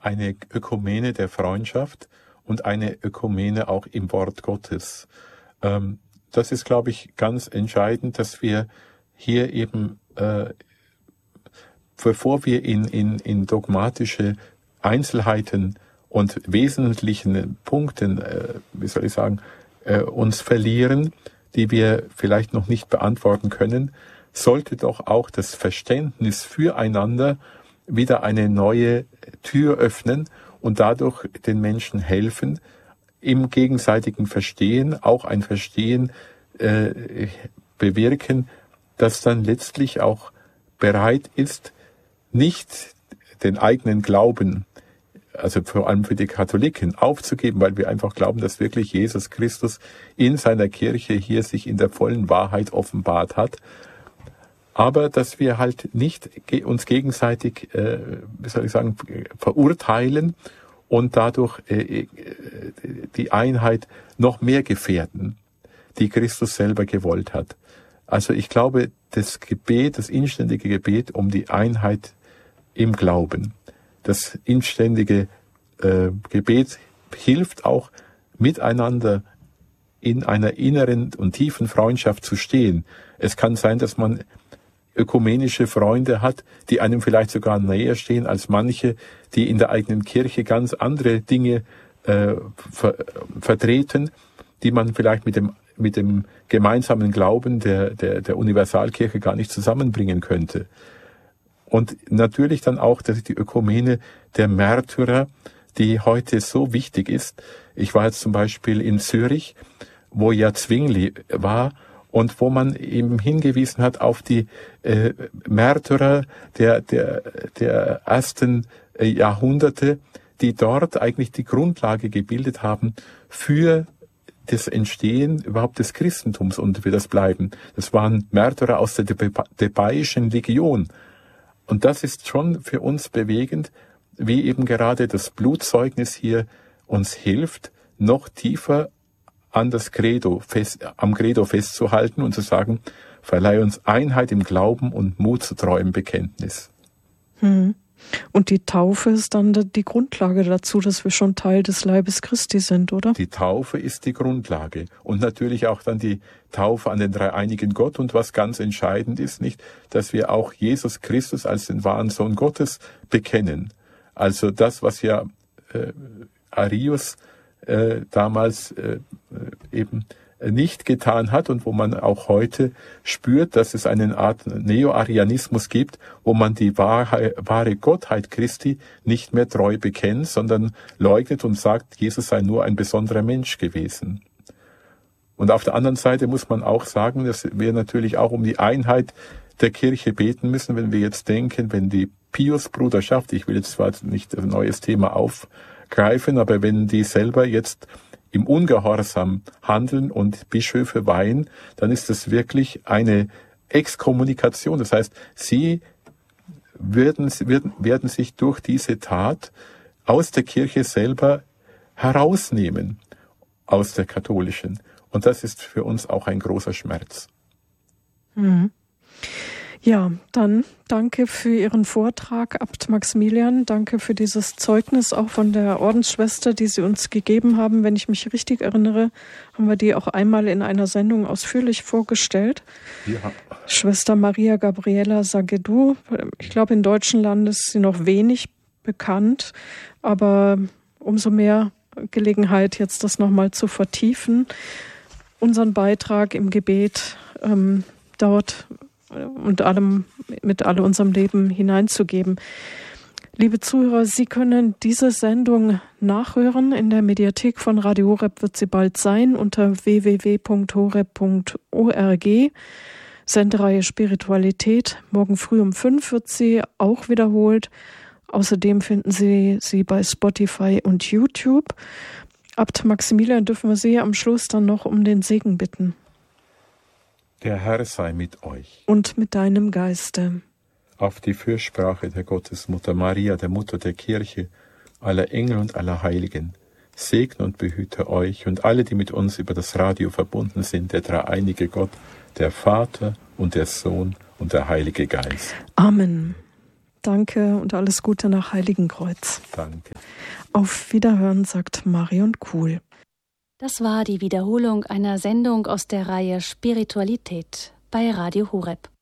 eine Ökumene der Freundschaft und eine Ökumene auch im Wort Gottes. Das ist, glaube ich, ganz entscheidend, dass wir hier eben, bevor wir in dogmatische Einzelheiten und wesentlichen Punkten, uns verlieren, die wir vielleicht noch nicht beantworten können, sollte doch auch das Verständnis füreinander wieder eine neue Tür öffnen und dadurch den Menschen helfen, im gegenseitigen Verstehen auch ein Verstehen bewirken, das dann letztlich auch bereit ist, nicht den eigenen Glauben, also vor allem für die Katholiken, aufzugeben, weil wir einfach glauben, dass wirklich Jesus Christus in seiner Kirche hier sich in der vollen Wahrheit offenbart hat. Aber dass wir halt nicht uns gegenseitig, verurteilen und dadurch die Einheit noch mehr gefährden, die Christus selber gewollt hat. Also ich glaube, das Gebet, das inständige Gebet um die Einheit im Glauben, das inständige Gebet hilft auch, miteinander in einer inneren und tiefen Freundschaft zu stehen. Es kann sein, dass man ökumenische Freunde hat, die einem vielleicht sogar näher stehen als manche, die in der eigenen Kirche ganz andere Dinge vertreten, die man vielleicht mit dem gemeinsamen Glauben der Universalkirche gar nicht zusammenbringen könnte. Und natürlich dann auch die Ökumene der Märtyrer, die heute so wichtig ist. Ich war jetzt zum Beispiel in Zürich, wo ja Zwingli war und wo man eben hingewiesen hat auf die Märtyrer der ersten Jahrhunderte, die dort eigentlich die Grundlage gebildet haben für das Entstehen überhaupt des Christentums und für das Bleiben. Das waren Märtyrer aus der Thebaischen Legion. Und das ist schon für uns bewegend, wie eben gerade das Blutzeugnis hier uns hilft, noch tiefer am Credo festzuhalten und zu sagen, verleih uns Einheit im Glauben und Mut zu treuem Bekenntnis. Und die Taufe ist dann die Grundlage dazu, dass wir schon Teil des Leibes Christi sind, oder? Die Taufe ist die Grundlage. Und natürlich auch dann die Taufe an den dreieinigen Gott. Und was ganz entscheidend ist, nicht, dass wir auch Jesus Christus als den wahren Sohn Gottes bekennen. Also das, was ja Arius damals eben nicht getan hat und wo man auch heute spürt, dass es eine Art Neo-Arianismus gibt, wo man die wahre Gottheit Christi nicht mehr treu bekennt, sondern leugnet und sagt, Jesus sei nur ein besonderer Mensch gewesen. Und auf der anderen Seite muss man auch sagen, dass wir natürlich auch um die Einheit der Kirche beten müssen, wenn wir jetzt denken, wenn die Pius-Bruderschaft, ich will jetzt zwar nicht ein neues Thema aufgreifen, aber wenn die selber jetzt im Ungehorsam handeln und Bischöfe weihen, dann ist das wirklich eine Exkommunikation. Das heißt, sie werden sich durch diese Tat aus der Kirche selber herausnehmen, aus der katholischen. Und das ist für uns auch ein großer Schmerz. Ja, dann danke für Ihren Vortrag, Abt Maximilian. Danke für dieses Zeugnis auch von der Ordensschwester, die Sie uns gegeben haben. Wenn ich mich richtig erinnere, haben wir die auch einmal in einer Sendung ausführlich vorgestellt. Ja. Schwester Maria Gabriela Sagedou. Ich glaube, in deutschen Land ist sie noch wenig bekannt, aber umso mehr Gelegenheit, jetzt das nochmal zu vertiefen. Unseren Beitrag im Gebet dort und mit all unserem Leben hineinzugeben. Liebe Zuhörer, Sie können diese Sendung nachhören. In der Mediathek von Radio Horeb wird sie bald sein unter www.horeb.org. Sendereihe Spiritualität. Morgen früh um 5 wird sie auch wiederholt. Außerdem finden Sie sie bei Spotify und YouTube. Abt Maximilian, dürfen wir Sie am Schluss dann noch um den Segen bitten. Der Herr sei mit euch. Und mit deinem Geiste. Auf die Fürsprache der Gottesmutter Maria, der Mutter der Kirche, aller Engel und aller Heiligen, segne und behüte euch und alle, die mit uns über das Radio verbunden sind, der dreieinige Gott, der Vater und der Sohn und der Heilige Geist. Amen. Danke und alles Gute nach Heiligenkreuz. Danke. Auf Wiederhören, sagt Marion Kuhl. Das war die Wiederholung einer Sendung aus der Reihe Spiritualität bei Radio Horeb.